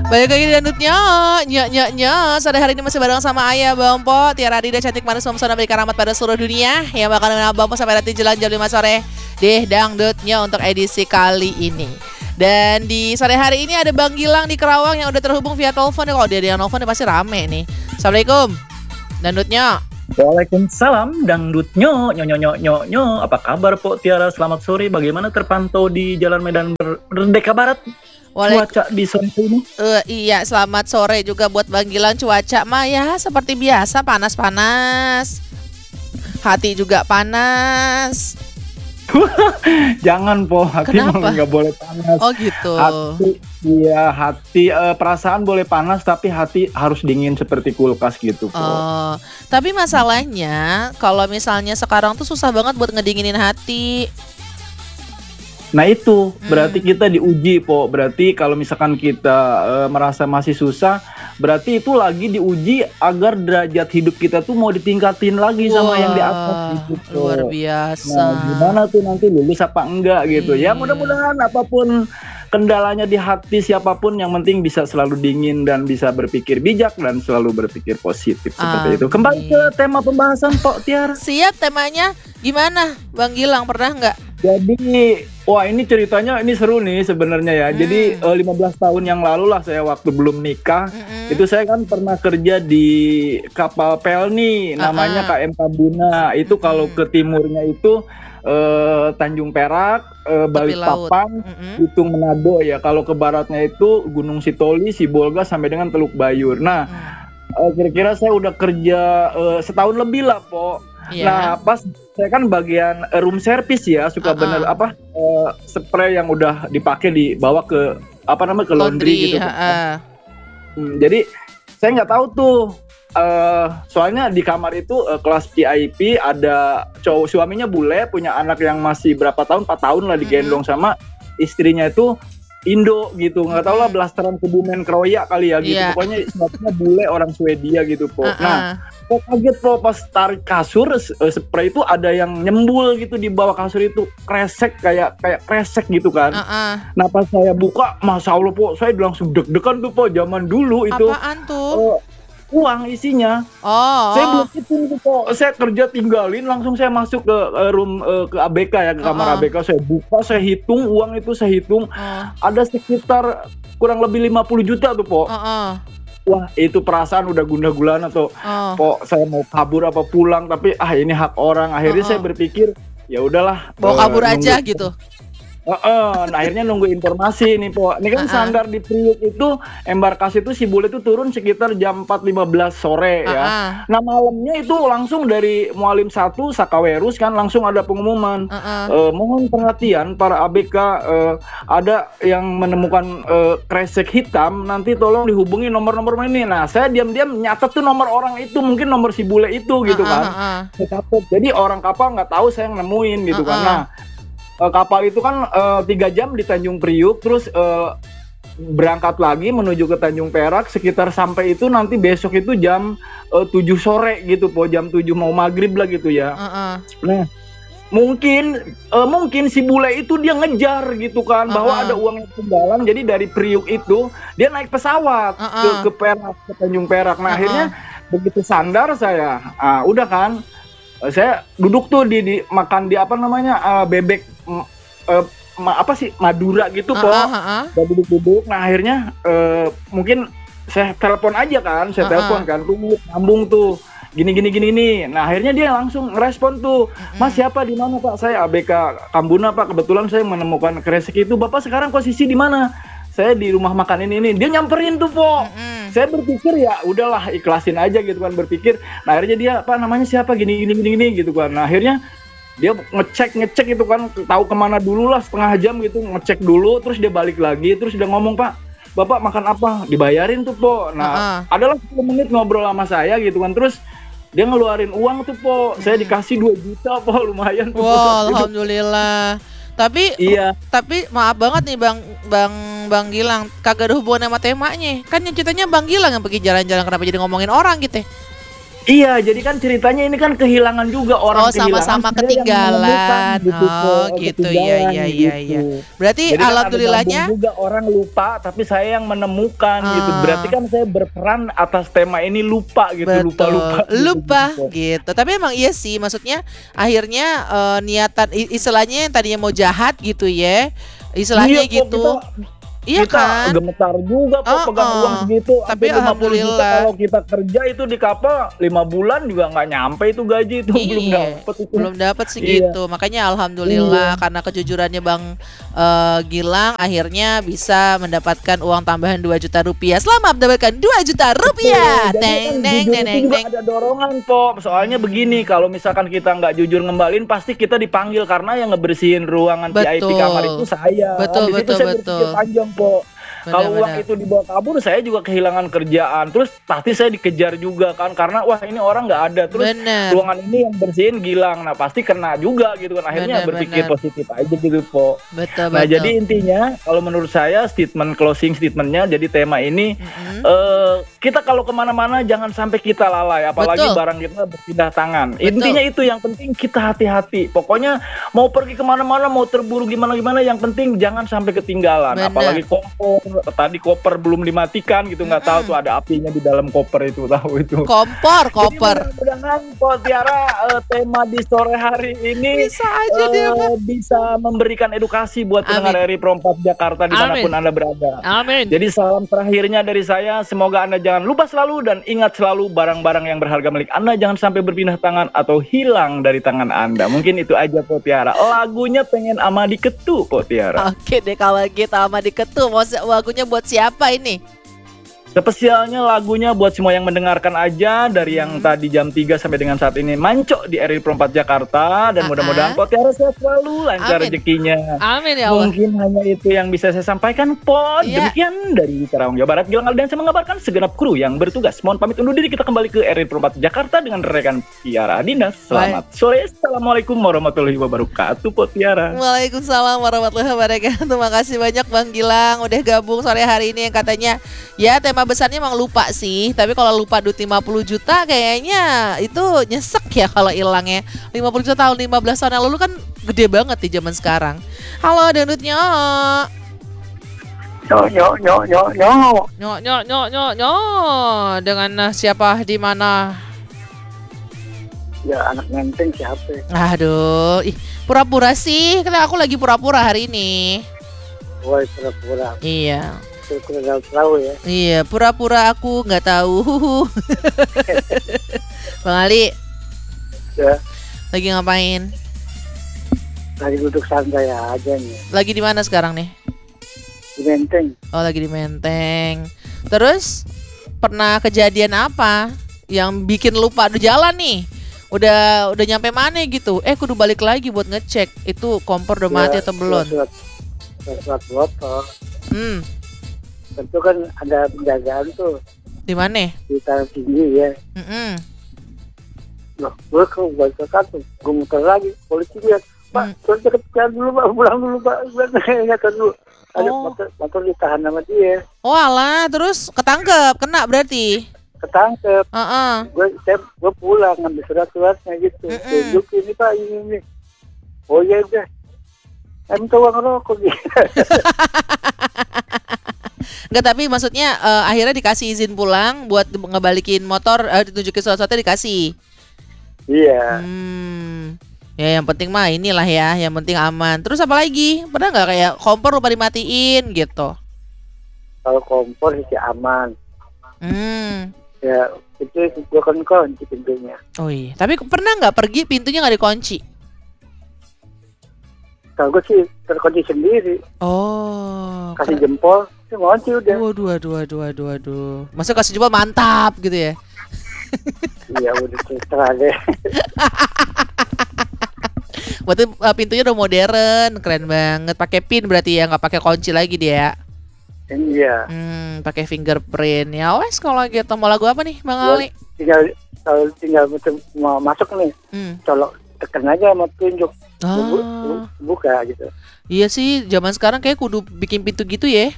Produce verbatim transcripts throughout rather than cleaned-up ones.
Balik lagi di Dandutnya, nyak nyak nyak. Sore hari ini masih bareng sama Ayah Bang Po, Tiara Adida cantik manis memesona berikan rahmat pada seluruh dunia yang bakal nemenin Bang Po sampai nanti jelang jam lima sore di Dangdutnya untuk edisi kali ini. Dan di sore hari ini ada Bang Gilang di Kerawang yang udah terhubung via telepon. Kalau dia yang telepon dia pasti rame nih. Assalamualaikum Dandutnya. Waalaikumsalam Dangdutnya, nyo nyo nyo nyo nyo. Apa kabar Po Tiara? Selamat sore. Bagaimana terpantau di Jalan Medan Merdeka Barat? Walaik- Cuaca di sore ini? Uh, iya, selamat sore juga buat Bang Gilang. Cuaca mah ya seperti biasa panas-panas. Hati juga panas. Jangan Po, hati Kenapa? nggak boleh panas. Oh gitu. Hati, iya hati eh, perasaan boleh panas tapi hati harus dingin seperti kulkas gitu Po. Oh, tapi masalahnya kalau misalnya sekarang tuh susah banget buat ngedinginin hati. Nah itu berarti kita diuji Po. Berarti kalau misalkan kita eh, merasa masih susah, berarti itu lagi diuji agar derajat hidup kita tuh mau ditingkatin lagi sama Wah, yang di atas gitu Po. luar biasa. Nah gimana tuh nanti lulus apa enggak gitu. Ya Iya. mudah-mudahan apapun kendalanya di hati siapapun, yang penting bisa selalu dingin dan bisa berpikir bijak dan selalu berpikir positif seperti Amin. itu. Kembali ke tema pembahasan Po Tiar. Siap temanya gimana? Bang Gilang pernah nggak? Jadi, wah ini ceritanya ini seru nih sebenarnya ya. Hmm. Jadi eh, lima belas tahun yang lalu lah saya waktu belum nikah, Mm-mm. itu saya kan pernah kerja di kapal Pelni, namanya Ah-ah. K M Tambuna. Itu kalau Mm-mm. ke timurnya itu eh, Tanjung Perak, eh, Tepi laut. Balikpapan, Mm-mm. Bitung Manado ya. Kalau ke baratnya itu Gunung Sitoli, Sibolga sampai dengan Teluk Bayur. Nah, Mm. eh, kira-kira saya udah kerja eh, setahun lebih lah, Po. Iya. Nah, pas saya kan bagian eh, room service ya, suka Uh-uh. bener apa eh, spray yang udah dipakai dibawa ke apa namanya ke laundry, Laundry, gitu. ha-ha. Hmm, jadi saya nggak tahu tuh, eh soalnya di kamar itu eh, kelas V I P ada cowok suaminya bule, punya anak yang masih berapa tahun, empat tahun lah digendong sama istrinya itu Indo gitu, nggak tahu lah Mm-mm. blasteran Kebumen Kroya kali ya gitu. Iya. Pokoknya suaminya bule orang Swedia gitu Po. Ha-ha. Nah, kok kaget Po pas tarik kasur, eh, spray itu ada yang nyembul gitu di bawah kasur itu, kresek kayak kayak kresek gitu kan. Ha-ha. Nah pas saya buka, masya Allah Po, saya langsung deg-degan tuh Po, zaman dulu itu Apaan tuh? eh, uang isinya. Oh, Saya oh. belum hitung tuh Po, saya kerja tinggalin, langsung saya masuk ke eh, room eh, ke A B K ya, ke kamar Uh-uh. A B K, saya buka, saya hitung uang itu, saya hitung Oh, ada sekitar kurang lebih lima puluh juta tuh Po. oh, oh, Wah itu perasaan udah gundah gulana tuh. oh. Po saya mau kabur apa pulang, tapi ah ini hak orang. Akhirnya Uh-uh. saya berpikir ya udahlah, Bawa eh, kabur aja nunggu- gitu. Heeh, nah akhirnya nunggu informasi nih Po. Ini kan Uh-uh. standar di Priuk itu embarkasi itu si bule itu turun sekitar jam empat lima belas sore ya. Uh-uh. Nah malamnya itu langsung dari Mualim satu Sakawerus kan langsung ada pengumuman. Uh-uh. Eh, mohon perhatian para A B K, eh, ada yang menemukan eh, kresek hitam, nanti tolong dihubungi nomor-nomor ini. Nah saya diam-diam nyatet tuh nomor orang itu, mungkin nomor si bule itu gitu Uh-uh, kan. uh-uh. Saya catat. Jadi orang kapal nggak tahu saya yang nemuin gitu kan. Uh-uh. Nah eh, kapal itu kan eh, tiga jam di Tanjung Priuk, terus eh, berangkat lagi menuju ke Tanjung Perak, sekitar sampai itu nanti besok itu jam eh, tujuh sore gitu Po, jam tujuh mau maghrib lah gitu ya. Uh-uh. Nah mungkin eh, mungkin si bule itu dia ngejar gitu kan, bahwa Uh-uh. ada uang yang ketinggalan, jadi dari Priuk itu dia naik pesawat Uh-uh. ke, ke Perak, ke Tanjung Perak. Nah Uh-uh. akhirnya begitu sandar saya, ah udah kan, eh, saya duduk tuh di, di makan di apa namanya eh, bebek mm, eh, ma- apa sih Madura gitu Po. Uh-uh, uh-uh. Saya duduk-duduk. Nah akhirnya eh, mungkin saya telepon aja kan, saya Uh-uh. telepon kan, tuh nyambung tuh gini gini gini nih. Nah akhirnya dia langsung ngerespon tuh, Mas siapa, di mana Pak? Saya A B K Tambuna Pak, kebetulan saya menemukan kresek itu. Bapak sekarang posisi di mana? Saya di rumah makan ini ini. Dia nyamperin tuh Po. Mm-mm. Saya berpikir ya udahlah ikhlasin aja gitu kan, berpikir. Nah akhirnya dia, Pak namanya siapa, gini gini gini gini gitu kan. Nah akhirnya dia ngecek ngecek itu kan, tahu kemana dulu lah, setengah jam gitu ngecek dulu, terus dia balik lagi, terus dia ngomong, Pak Bapak makan apa? Dibayarin tuh Po. Nah Uh-uh. adalah sepuluh menit ngobrol sama saya gitu kan, terus dia ngeluarin uang tuh Po, saya dikasih dua juta Po, lumayan tuh Po. Wow, Gitu. alhamdulillah. Tapi Iya. tapi maaf banget nih Bang Bang Bang Gilang, kagak ada hubungan sama temanya. Kan yang ceritanya Bang Gilang yang pergi jalan-jalan, kenapa jadi ngomongin orang gitu? Iya, jadi kan ceritanya ini kan kehilangan juga Oh, orang kehilangan sama-sama saya yang menemukan ketinggalan. gitu Oh, kok, gitu ya, ketinggalan ya, ya, ya. gitu. Berarti Jadi kan ada alhamdulillahnya, nyambung juga orang lupa tapi saya yang menemukan gitu. Berarti ah, kan saya berperan atas tema ini lupa gitu, betul, lupa-lupa gitu lupa gitu. gitu. Tapi emang iya sih, maksudnya akhirnya eh, niatan i- istilahnya yang tadinya mau jahat gitu ya, istilahnya Iya kok kita gitu. Iya kita kan? gemetar juga kok Oh, pegang uang oh. segitu Tapi hampir lima puluh juta alhamdulillah. kalau kita kerja itu di kapal lima bulan juga nggak nyampe itu gaji itu belum Iya, dapet itu. belum dapat Iya, segitu. Makanya alhamdulillah iya. karena kejujurannya Bang eh, Gilang akhirnya bisa mendapatkan uang tambahan dua juta rupiah. Selamat mendapatkan dua juta rupiah. Betul. Jadi kan Teng neng jujur neng itu neng juga neng. ada dorongan, Po. Soalnya begini, kalau misalkan kita nggak jujur ngembalin, pasti kita dipanggil karena yang ngebersihin ruangan V I P kamar itu Betul. saya. Betul, Di situ betul, saya berpikir betul. panjang, Po. Kalau uang Benar-benar. itu dibawa kabur, saya juga kehilangan kerjaan. Terus pasti saya dikejar juga kan, karena wah ini orang nggak ada. Terus Benar. ruangan ini yang bersihin Gilang, nah pasti kena juga gitu kan. Akhirnya berpikir Benar-benar. positif aja gitu, Po. Betul, Nah, jadi betul. intinya kalau menurut saya statement closing statementnya, jadi tema ini Mm-mm. eh kita kalau kemana-mana jangan sampai kita lalai, apalagi Betul. barang kita berpindah tangan. Betul. Intinya itu yang penting kita hati-hati. Pokoknya mau pergi kemana-mana, mau terburu gimana-gimana, yang penting jangan sampai ketinggalan. Benar. Apalagi kompor, tadi koper belum dimatikan gitu, nggak tahu Mm-mm. tuh ada apinya di dalam koper itu, tahu itu. Kompor, Jadi koper. mudah-mudahan Po Tiara eh, tema di sore hari ini Bisa aja dia mah. eh, bisa memberikan edukasi buat pendengar Amin. R I Pro empat Jakarta dimanapun Amin. Anda berada. Amin. Jadi salam terakhirnya dari saya, semoga Anda jangan lupa selalu dan ingat selalu barang-barang yang berharga milik Anda jangan sampai berpindah tangan atau hilang dari tangan Anda. Mungkin itu aja Po Tiara. Lagunya pengen ama diketu Po Tiara. Oke deh kalau gitu sama diketu. Mau si- lagunya buat siapa ini? Spesialnya lagunya buat semua yang mendengarkan aja dari yang Hmm. tadi jam tiga sampai dengan saat ini mancok di R I Pro empat Jakarta dan Ah, mudah-mudahan ah. Po Tiara sehat selalu, lancar Amin. rezekinya. Amin ya Allah. Mungkin hanya itu yang bisa saya sampaikan, Po. Iya. Demikian dari Karawang, Jawa Barat, Gilang Aldiansyah mengabarkan segenap kru yang bertugas. Mohon pamit undur diri, kita kembali ke R I Pro empat Jakarta dengan rekan Tiara Dinas. Selamat sore, Assalamualaikum warahmatullahi wabarakatuh, Po Tiara. Waalaikumsalam warahmatullahi wabarakatuh. Terima kasih banyak Bang Gilang udah gabung sore hari ini yang katanya ya tema besarnya emang lupa sih. Tapi kalau lupa duit lima puluh juta kayaknya itu nyesek ya kalau hilangnya. lima puluh juta tahun lima belas tahun yang lalu kan gede banget di zaman sekarang. Halo dangdutnya. Yo yo yo yo yo. Nyok nyok nyok nyok nyok. Dengan uh, siapa di mana? Ya anak menteng siapa? Aduh, ih pura-pura sih. Karena aku lagi pura-pura hari ini. Woi pura-pura. Iya. Pura-pura tahu ya. Iya, pura-pura aku nggak tahu. Bang Ali, Ya lagi ngapain? lagi duduk santai aja nih. Lagi di mana sekarang nih? Di menteng. Oh, lagi di Menteng. Terus pernah kejadian apa yang bikin lupa aduh jalan nih? Udah udah nyampe mana gitu? Eh, kudu balik lagi buat ngecek itu kompor udah mati atau belum? Surat surat botol. Hmm, Tentu kan ada penjagaan tuh di mana? di tanah tinggi ya. Mm-mm. Loh, gue ke balik ke kantor, gue muter lagi, polisi lihat, Pak, Hmm. surat ketepian dulu Pak, pulang dulu Pak, gue ingatkan dulu. Ada Oh. motor, motor ditahan sama dia, Oh alah, terus ketangkep, kena berarti. ketangkep. Heeh. gue saya gue pulang ngambil surat-suratnya gitu. Mm-mm. Tunjuk ini Pak ini ini. Oh iya udah. Em minta uang rokok gitu. Enggak, tapi maksudnya eh, akhirnya dikasih izin pulang buat ngebalikin motor, eh, ditunjukin surat-suratnya dikasih. Iya. Hmm. Ya yang penting mah inilah ya, yang penting aman. Terus apa lagi? Pernah nggak kayak kompor lupa dimatiin gitu? Kalau kompor sih aman. Hmm. Ya itu gue kan kunci pintunya. Oh iya. Tapi pernah nggak pergi pintunya nggak dikunci? Kalau gue sih terkunci sendiri. Oh. Kasih keren. jempol, sih kunci udah. Waduh, waduh, waduh, waduh, waduh. Masa kasih jempol mantap gitu ya? Iya udah terserah deh. Berarti eh, pintunya udah modern, keren banget. Pakai pin berarti ya, nggak pakai kunci lagi dia. Iya. Hmm, pakai fingerprint. Ya wes kalau gitu mau lagu apa nih, Bang Gua Ali? tinggal kalau tinggal mau masuk nih, Hmm. colok tekan aja mau tunjuk. Ah. Bu- bu- buka gitu. Iya sih, zaman sekarang kayak kudu bikin pintu gitu ya.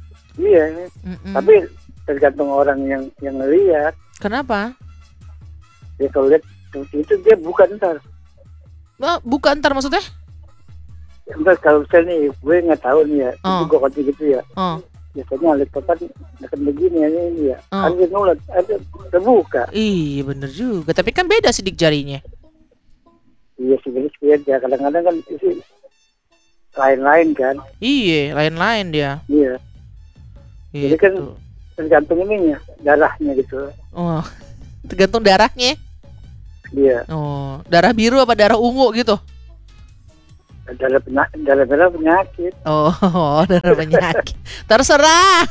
Iya. Mm-mm. Tapi tergantung orang yang yang ngelihat. Kenapa? dia kalau lihat seperti itu dia buka ntar. Oh, bukan ntar maksudnya? Ntar kalau misalnya nih, gue nggak tahu nih ya, Oh. itu gue kunci gitu ya. Oh. Biasanya laptop kan akan begini ya ini ya. Oh. Ada nulat, ada terbuka. Iya bener juga. Tapi kan beda sidik jarinya. Iya sih, jadi beda. Kadang-kadang kan isi lain-lain kan. Iya, lain-lain dia. Iya. Jadi Gitu. kan tergantung ininya, darahnya gitu. Oh, tergantung darahnya. Iya. Oh, darah biru apa darah ungu gitu? Darah penyakit, darah darah penyakit. Oh, darah penyakit. Terserah.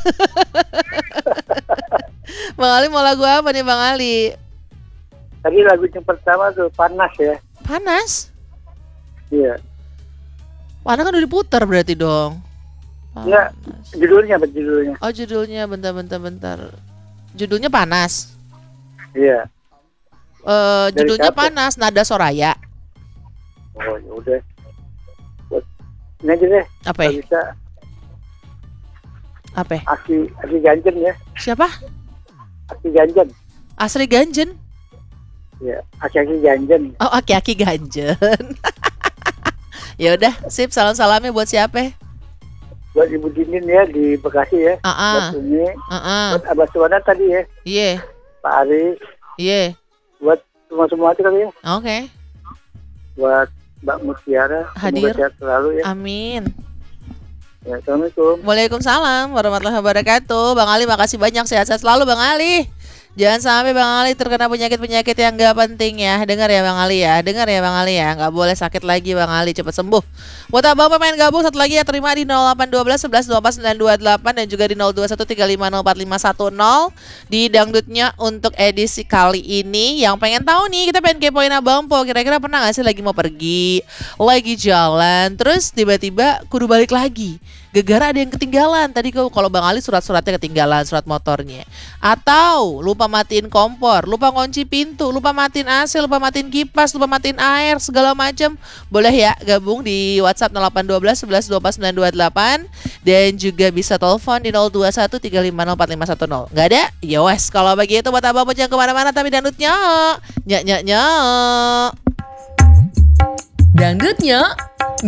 Bang Ali mau lagu apa nih Bang Ali? Tadi lagu yang pertama tuh panas ya. Panas? Iya. Panas kan udah diputar berarti dong. Enggak, Panas. judulnya apa judulnya? Oh judulnya bentar bentar bentar. Judulnya panas. Iya. Eh Dari judulnya siapa? panas, Nada Soraya. Oh ya udah. Buat ini aja deh. Apa Kalau ya? bisa Apa ya? Aki Aki Ganjen ya. Siapa? Aki Ganjen. Asri Ganjen. Ya, Aki Aki Ganjen. Oh, aki-aki Ganjen. Ya udah, sip, salam-salamnya buat siapa? Buat Ibu Dinin ya di Bekasi ya. Ah, ah. Buat ini. Heeh. Buat Abah Suwana tadi ya. Iya. Pak Ari. Iya. Buat semua-semua itu kali ya. Oke. Buat Mbak Mutiara. Hadir. Semoga sehat selalu ya. Amin. Ya, Assalamualaikum. Waalaikumsalam warahmatullahi wabarakatuh. Bang Ali makasih banyak, sehat-sehat selalu Bang Ali. Jangan sampai Bang Ali terkena penyakit-penyakit yang gak penting ya. Dengar ya Bang Ali ya. Dengar ya Bang Ali ya. Gak boleh sakit lagi Bang Ali. Cepat sembuh. Buat abang pemain gabung satu lagi ya, terima di nol delapan satu dua sebelas dua empat sembilan dua delapan dan juga di nol dua satu tiga lima nol empat lima satu nol di dangdutnya untuk edisi kali ini. Yang pengen tahu nih, kita pengen kepoin Abang Po. Kira-kira pernah gak sih lagi mau pergi, lagi jalan, terus tiba-tiba kudu balik lagi. Gegara ada yang ketinggalan. Tadi kalau Bang Ali surat-suratnya ketinggalan, surat motornya. Atau lupa matiin kompor, lupa kunci pintu, lupa matiin A C, lupa matiin kipas, lupa matiin air, segala macam. Boleh ya gabung di WhatsApp nol delapan satu dua sebelas dua empat sembilan dua delapan dan juga bisa telepon di nol dua satu tiga lima nol empat lima satu nol. Nggak ada? Ya wes, kalau begitu buat abang jangan kemana-mana tapi dangdutnya nyak nyak nyak. Dangdutnya